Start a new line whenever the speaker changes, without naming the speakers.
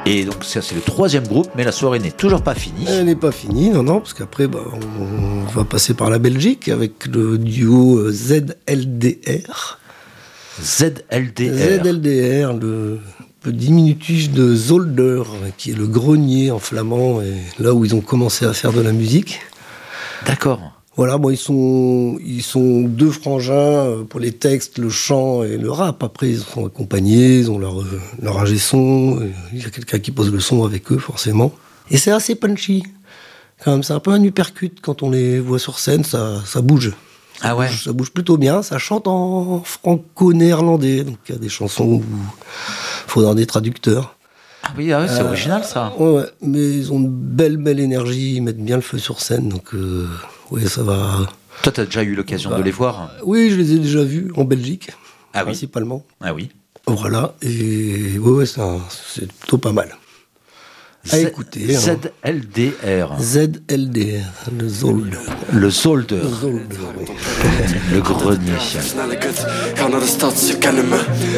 Et donc ça c'est le 3e groupe, mais la soirée n'est toujours pas finie.
Elle n'est pas finie, non, parce qu'après on va passer par la Belgique avec le duo ZLDR. ZLDR, le diminutif de Zolder, qui est le grenier en flamand, et là où ils ont commencé à faire de la musique.
D'accord.
Voilà, bon, ils sont 2 frangins pour les textes, le chant et le rap. Après, ils sont accompagnés, ils ont leur ingé son. Il y a quelqu'un qui pose le son avec eux, forcément. Et c'est assez punchy. Quand même, c'est un peu un uppercut. Quand on les voit sur scène, ça bouge.
Ah ouais.
Ça bouge plutôt bien. Ça chante en franco-néerlandais. Donc, il y a des chansons où il faudra des traducteurs.
Ah oui, c'est original, ça.
Ouais, mais ils ont une belle énergie. Ils mettent bien le feu sur scène. Donc, oui, ça va.
Toi, t'as déjà eu l'occasion de les voir?
Oui, je les ai déjà vus en Belgique, principalement.
Ah oui.
Voilà, et ouais, c'est plutôt pas mal. À écouter.
ZLDR.
ZLDR, le Zolder.
Le Zolder. Le grenier.